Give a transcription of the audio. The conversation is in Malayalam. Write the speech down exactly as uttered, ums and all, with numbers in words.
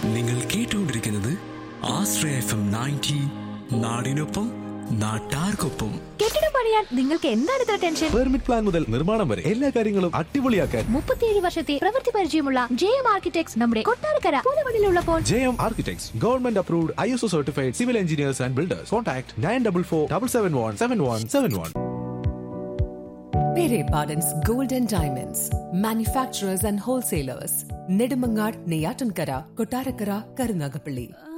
നിങ്ങൾ കേട്ടുകൊണ്ടിരിക്കുന്നത് ആശ്രയ എഫ് എം നയൻറ്റി, നാടിനൊപ്പം നാട്ടാർക്കൊപ്പം. കെട്ടിടം പണിയാൻ നിങ്ങൾക്ക് എന്താണ് ഇത്ര ടെൻഷൻ? പെർമിറ്റ് പ്ലാൻ മുതൽ നിർമ്മാണം വരെ എല്ലാ കാര്യങ്ങളും അടിപൊളിയാക്കാൻ മുപ്പത്തിയേഴ് വർഷത്തെ പ്രവൃത്തി പരിചയമുള്ള ജെ എം ആർക്കിടെക്ട്സ് നമ്മുടെ Kottarakkara പുതുമണിലുള്ളപ്പോൾ. J M architects government approved I S O certified civil engineers and builders. Contact nine double four double seven one seven one seven one. Pere Pardon's Gold and Diamonds, manufacturers and wholesalers. Nedumangad, Neyatankara, Kottarakara, Karunagapalli.